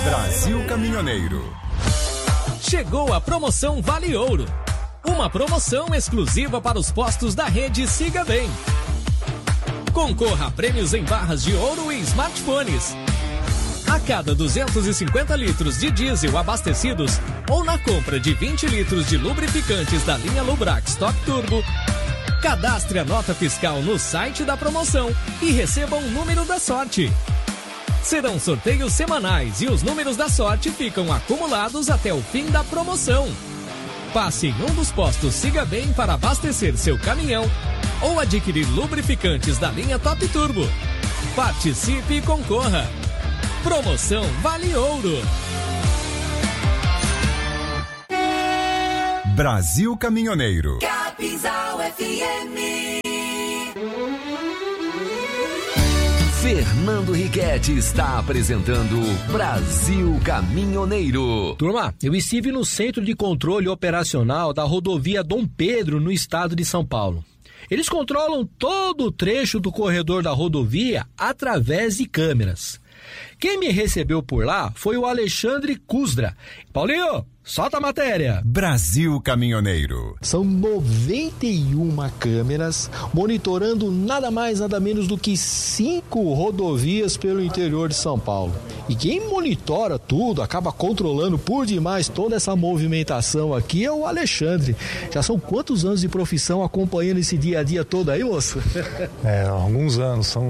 Brasil Caminhoneiro. Chegou a promoção Vale Ouro. Uma promoção exclusiva para os postos da rede Siga Bem. Concorra a prêmios em barras de ouro e smartphones. A cada 250 litros de diesel abastecidos ou na compra de 20 litros de lubrificantes da linha Lubrax Top Turbo, cadastre a nota fiscal no site da promoção e receba um número da sorte. Serão sorteios semanais e os números da sorte ficam acumulados até o fim da promoção. Passe em um dos postos Siga Bem para abastecer seu caminhão ou adquirir lubrificantes da linha Top Turbo. Participe e concorra. Promoção Vale Ouro. Brasil Caminhoneiro. Capinzal FM. Fernando Riquetti está apresentando Brasil Caminhoneiro. Turma, eu estive no Centro de Controle Operacional da rodovia Dom Pedro, no estado de São Paulo. Eles controlam todo o trecho do corredor da rodovia através de câmeras. Quem me recebeu por lá foi o Alexandre Cusdra. Paulinho, solta a matéria. Brasil Caminhoneiro. São 91 câmeras monitorando nada mais, nada menos do que 5 rodovias pelo interior de São Paulo. E quem monitora tudo, acaba controlando por demais toda essa movimentação aqui é o Alexandre. Já são quantos anos de profissão acompanhando esse dia a dia todo aí, moço? Alguns anos, são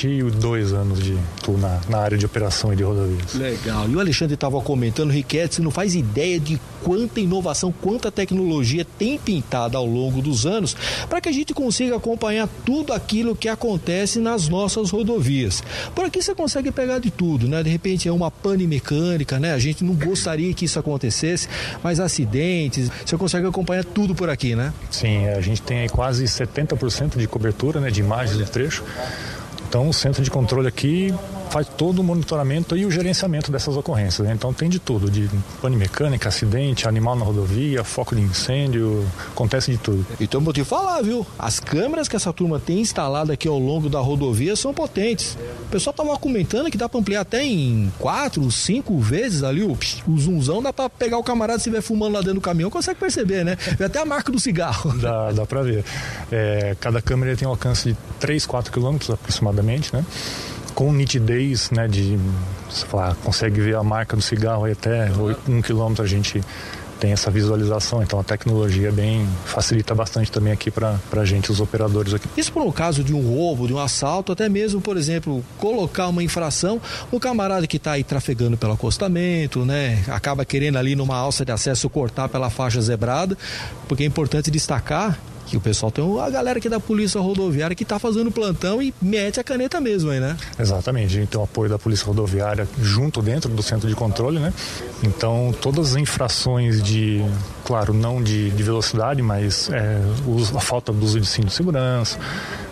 22 anos de na área de operação e de rodovias. Legal. E o Alexandre estava comentando, Riquetti, você não faz ideia de quanta inovação, quanta tecnologia tem pintado ao longo dos anos para que a gente consiga acompanhar tudo aquilo que acontece nas nossas rodovias. Por aqui você consegue pegar de tudo, né? De repente é uma pane mecânica, né? A gente não gostaria que isso acontecesse, mas acidentes, você consegue acompanhar tudo por aqui, né? Sim, a gente tem aí quase 70% de cobertura, né, de imagens do trecho. Então o centro de controle aqui faz todo o monitoramento e o gerenciamento dessas ocorrências, né? Então tem de tudo, de pane mecânica, acidente, animal na rodovia, foco de incêndio, acontece de tudo. Então vou te falar, viu? As câmeras que essa turma tem instalado aqui ao longo da rodovia são potentes. O pessoal tava comentando que dá para ampliar até em 4, 5 vezes ali o zoomzão, dá para pegar o camarada se estiver fumando lá dentro do caminhão, consegue perceber, né? Vê até a marca do cigarro. Dá para ver. Cada câmera tem um alcance de 3, 4 quilômetros aproximadamente, né? Com nitidez, né, você consegue ver a marca do cigarro aí até 1 quilômetro, a gente tem essa visualização, então a tecnologia facilita bastante também aqui pra gente, os operadores aqui. Isso por um caso de um roubo, de um assalto, até mesmo, por exemplo, colocar uma infração no camarada que está aí trafegando pelo acostamento, né, acaba querendo ali numa alça de acesso cortar pela faixa zebrada, porque é importante destacar que o pessoal tem a galera aqui da Polícia Rodoviária que está fazendo plantão e mete a caneta mesmo aí, né? Exatamente, a gente tem o apoio da Polícia Rodoviária junto dentro do centro de controle, né? Então todas as infrações claro, não de velocidade, mas a falta do uso de cinto de segurança,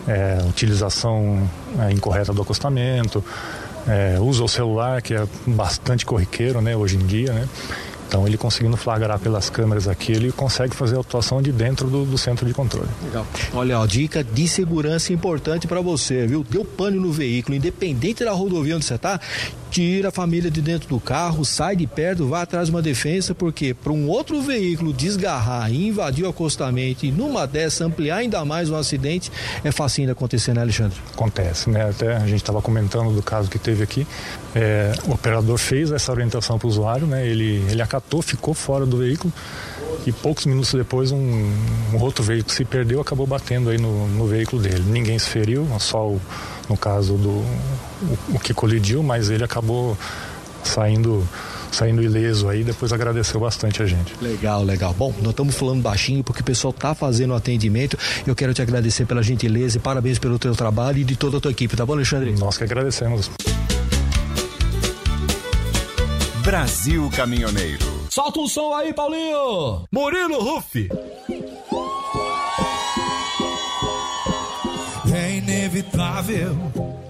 utilização incorreta do acostamento, uso ao celular, que é bastante corriqueiro, né, hoje em dia, né? Então ele conseguindo flagrar pelas câmeras aqui, ele consegue fazer a atuação de dentro do centro de controle. Legal. Olha, dica de segurança importante para você, viu? Deu pane no veículo, independente da rodovia onde você tá, tira a família de dentro do carro, sai de perto, vai atrás de uma defensa, porque para um outro veículo desgarrar e invadir o acostamento e numa dessa ampliar ainda mais um acidente, é facinho de acontecer, né, Alexandre? Acontece, né? Até a gente estava comentando do caso que teve aqui, o operador fez essa orientação para o usuário, né? Ele acatou, ficou fora do veículo e poucos minutos depois um outro veículo se perdeu, acabou batendo aí no veículo dele. Ninguém se feriu, só no caso o que colidiu, mas ele acabou saindo ileso aí, depois agradeceu bastante a gente. Legal. Bom, nós estamos falando baixinho porque o pessoal está fazendo o atendimento. Eu quero te agradecer pela gentileza e parabéns pelo teu trabalho e de toda a tua equipe, tá bom, Alexandre? Nós que agradecemos. Brasil Caminhoneiro. Solta um som aí, Paulinho! Murilo Ruff! É inevitável